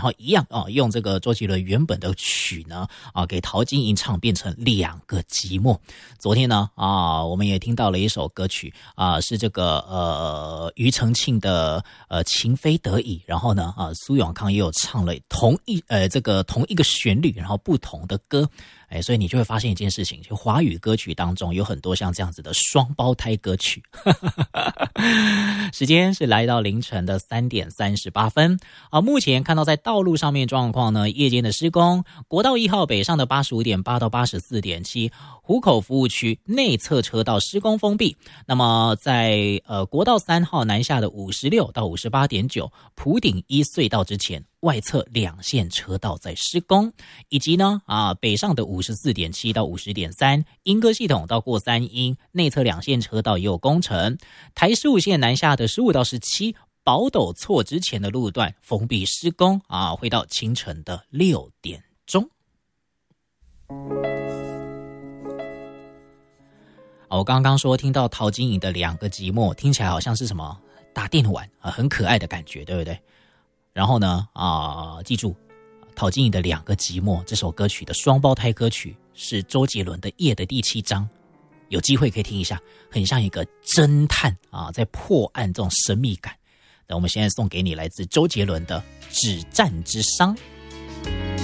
后一样用这个周杰伦原本的曲呢给陶晶莹唱变成两个寂寞。昨天呢我们也听到了一首歌曲是这个庾澄庆的情非得已，然后呢苏永康也有唱了同一个旋律，然后不同的歌。所以你就会发现一件事情，就华语歌曲当中有很多像这样子的双胞胎歌曲。时间是来到凌晨的3点38分。目前看到在道路上面状况呢，夜间的施工，国道1号北上的 85.8 到 84.7， 湖口服务区内侧车道施工封闭。那么在国道3号南下的56到 58.9， 埔顶一隧道之前外侧2线车道在施工，以及呢北上的 54.7 到 50.3， 莺歌系统到过三莺内侧2线车道也有工程。台15线南下的15到17，宝斗错之前的路段封闭施工会到清晨的6点钟。我刚刚说听到陶晶莹的两个寂寞，听起来好像是什么打电玩很可爱的感觉，对不对？然后呢记住陶晶莹的两个寂寞这首歌曲的双胞胎歌曲是周杰伦的《夜》的第7章，有机会可以听一下，很像一个侦探在破案这种神秘感。那我们现在送给你来自周杰伦的《止战之殇》。